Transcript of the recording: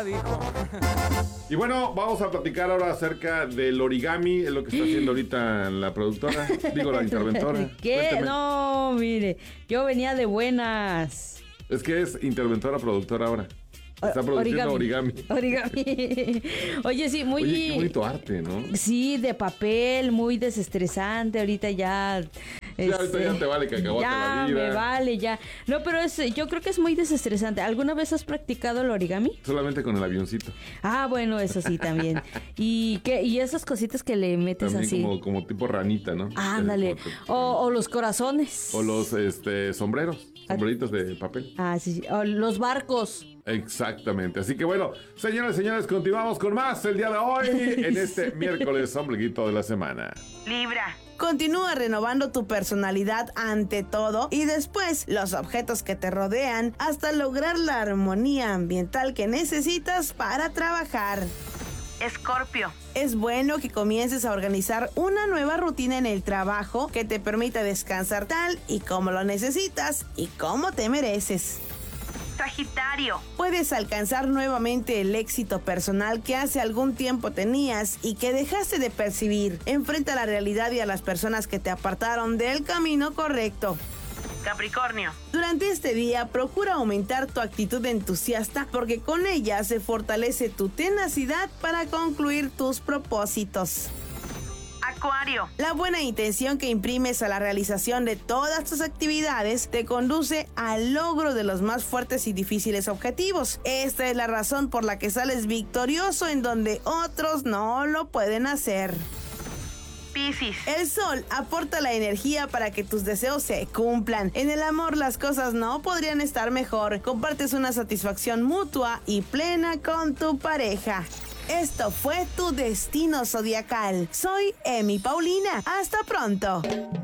dijo. Y bueno, vamos a platicar ahora acerca del origami, es lo que está haciendo ahorita la productora, digo la interventora. ¿Qué? Cuénteme. No, mire, yo venía de buenas. Es que es interventora productora ahora. Está produciendo origami. Origami. Oye, sí, muy... Oye, qué bonito arte, ¿no? Sí, de papel, muy desestresante. Ahorita ya... ahorita ya te vale cacahuate la vida. Ya, me vale, ya. No, pero yo creo que es muy desestresante. ¿Alguna vez has practicado el origami? Solamente con el avioncito. Ah, bueno, eso sí, también. ¿Y esas cositas que le metes También así? como tipo ranita, ¿no? Ándale. O los corazones. O los sombreros, sombreritos de papel. Ah, sí, sí. O los barcos. Exactamente. Así que bueno, señoras y señores, continuamos con más el día de hoy en este miércoles ombliguito de la semana. Libra. Continúa renovando tu personalidad ante todo y después los objetos que te rodean hasta lograr la armonía ambiental que necesitas para trabajar. Escorpio. Es bueno que comiences a organizar una nueva rutina en el trabajo que te permita descansar tal y como lo necesitas y como te mereces. Sagitario. Puedes alcanzar nuevamente el éxito personal que hace algún tiempo tenías y que dejaste de percibir. Enfrenta la realidad y a las personas que te apartaron del camino correcto. Capricornio. Durante este día procura aumentar tu actitud entusiasta porque con ella se fortalece tu tenacidad para concluir tus propósitos. Acuario. La buena intención que imprimes a la realización de todas tus actividades te conduce al logro de los más fuertes y difíciles objetivos. Esta es la razón por la que sales victorioso en donde otros no lo pueden hacer. Piscis. El sol aporta la energía para que tus deseos se cumplan. En el amor las cosas no podrían estar mejor. Compartes una satisfacción mutua y plena con tu pareja. Esto fue tu destino zodiacal. Soy Emi Paulina. Hasta pronto.